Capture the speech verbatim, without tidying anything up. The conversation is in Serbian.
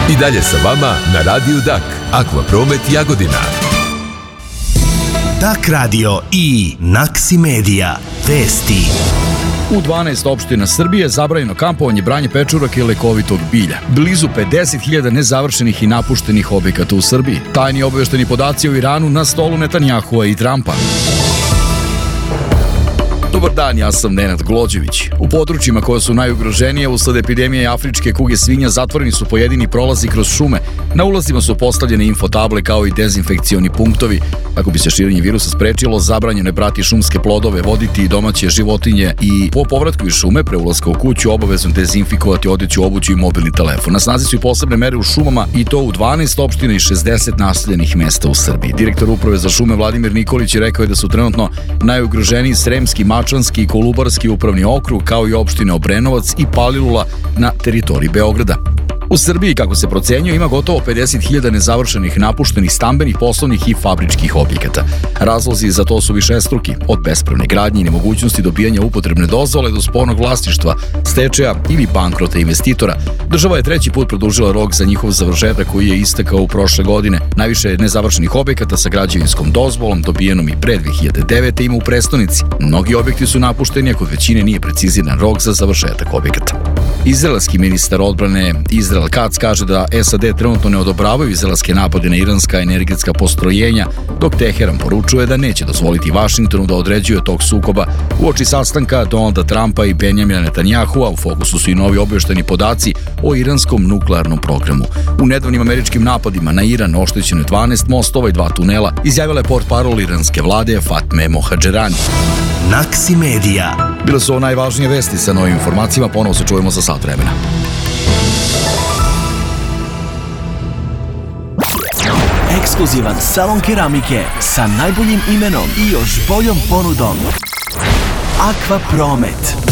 I dalje sa vama na Radiju Dak, Akvapromet Jagodina. Dak radio i Naksi Medija. Vesti. U dvanaest opština Srbije zabranjeno kampovanje, branje pečuraka i lekovitog bilja. Blizu pedeset hiljada nezavršenih i napuštenih objekata u Srbiji. Tajni obavešteni podaci o Iranu na stolu Netanjahua i Trumpa. Dobar dan, ja sam Nenad Glođević. U područjima koja su najugroženije usled epidemije afričke kuge svinja zatvoreni su pojedini prolazi kroz šume. Na ulazima su postavljene infotable kao i dezinfekcioni punktovi. Kako bi se širenje virusa sprečilo, zabranjeno je brati šumske plodove, voditi i domaće životinje i po povratku iz šume pre ulaska u kuću obavezno dezinfikovati odeću, obuću i mobilni telefon. Na snazi su i posebne mere u šumama i to u dvanaest opština i šezdeset naseljenih mesta u Srbiji. Direktor Uprave za šume Vladimir Nikolić je rekao da su trenutno najugroženiji Sremski, Mačvanski i Kolubarski upravni okrug, kao i opštine Obrenovac i Palilula na teritoriji Beograda. U Srbiji, kako se procenjuje, ima gotovo pedeset hiljada nezavršenih, napuštenih stambenih, poslovnih i fabričkih objekata. Razlozi za to su višestruki, od bespravne gradnje i nemogućnosti dobijanja upotrebne dozvole do spornog vlasništva, stečaja ili bankrota investitora. Država je treći put produžila rok za njihov završetak koji je istekao u prošle godine. Najviše nezavršenih objekata sa građevinskom dozvolom, dobijenom i pre dve hiljade devete. ima u prestonici. Mnogi objekti su napušteni, a kod većine nije preciziran rok za završetak objekata. Izraelski ministar odbrane Izrael Katz kaže da S A D trenutno ne odobravaju izraelske napade na iranska energetska postrojenja, dok Teheran poručuje da neće dozvoliti Vašingtonu da određuje tog sukoba. Uoči sastanka Donalda Trumpa i Benjamina Netanjahua u fokusu su i novi obavješteni podaci o iranskom nuklearnom programu. U nedavnim američkim napadima na Iran oštećeno je dvanaest mostova i dva tunela, izjavila je portparol iranske vlade Fatme Mohadžerani. Naksi Medija. Bile su ovo najvažnije vesti. Sa novim informacijama ponovo se čujemo za sat vremena. Ekskluzivan salon keramike sa najboljim imenom i još boljom ponudom. Akvapromet.